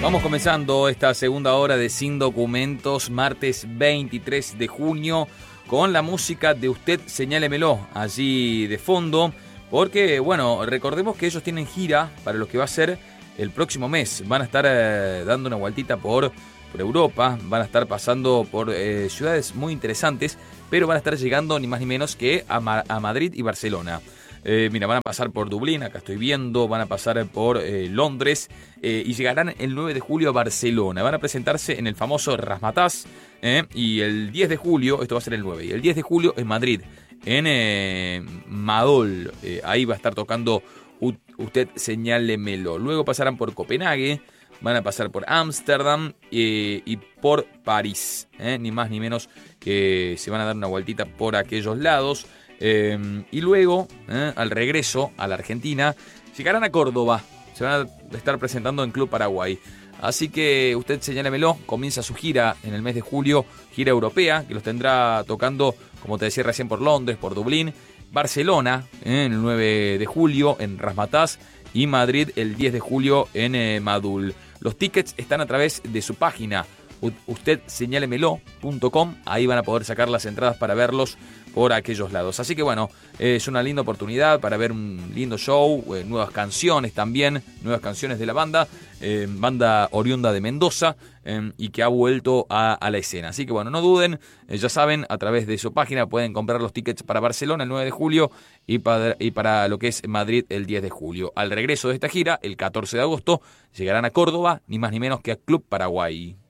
Vamos comenzando esta segunda hora de Sin Documentos, martes 23 de junio, con la música de Usted Señálemelo allí de fondo, porque, bueno, recordemos que ellos tienen gira para lo que va a ser el próximo mes. Van a estar dando una vueltita por Europa, van a estar pasando por ciudades muy interesantes, pero van a estar llegando ni más ni menos que a Madrid y Barcelona. Mira, van a pasar por Dublín, acá estoy viendo, van a pasar por Londres y llegarán el 9 de julio a Barcelona. Van a presentarse en el famoso Razzmatazz y el 10 de julio, esto va a ser el 9, y el 10 de julio en Madrid, en Madol. Ahí va a estar tocando Usted Señálemelo. Luego pasarán por Copenhague, van a pasar por Ámsterdam y por París. Ni más ni menos que se van a dar una vueltita por aquellos lados. Y luego, al regreso a la Argentina, llegarán a Córdoba. Se van a estar presentando en Club Paraguay. Así que Usted Señálemelo comienza su gira en el mes de julio, gira europea, que los tendrá tocando, como te decía recién, por Londres, por Dublín, Barcelona, el 9 de julio en Razzmatazz y Madrid el 10 de julio en Madul. Los tickets están a través de su página ustedseñalemelo.com. Ahí van a poder sacar las entradas para verlos por aquellos lados. Así que bueno, es una linda oportunidad para ver un lindo show, nuevas canciones también, nuevas canciones de la banda, banda oriunda de Mendoza y que ha vuelto a la escena. Así que bueno, no duden, ya saben, a través de su página pueden comprar los tickets para Barcelona el 9 de julio y para lo que es Madrid el 10 de julio. Al regreso de esta gira, el 14 de agosto, llegarán a Córdoba, ni más ni menos que a Club Paraguay.